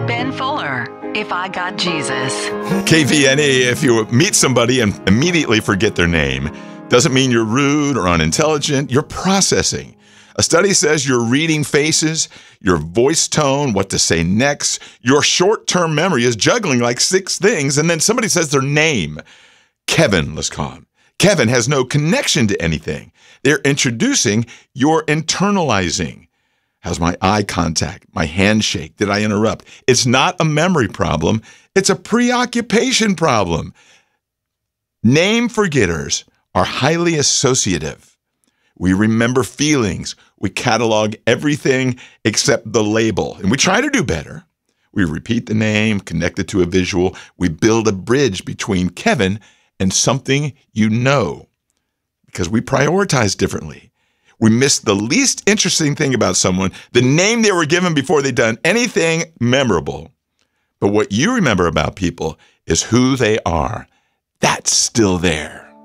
Ben Fuller, If I Got Jesus. KVNE, if you meet somebody and immediately forget their name, doesn't mean you're rude or unintelligent. You're processing. A study says you're reading faces, your voice tone, what to say next. Your short-term memory is juggling like 6 things, and then somebody says their name. Kevin, let's call him. Kevin has no connection to anything. They're introducing, you're internalizing. How's my eye contact? My handshake? Did I interrupt? It's not a memory problem. It's a preoccupation problem. Name forgetters are highly associative. We remember feelings. We catalog everything except the label. And we try to do better. We repeat the name, connect it to a visual. We build a bridge between Kevin and something you know, because we prioritize differently. We miss the least interesting thing about someone, the name they were given before they'd done anything memorable. But what you remember about people is who they are. That's still there.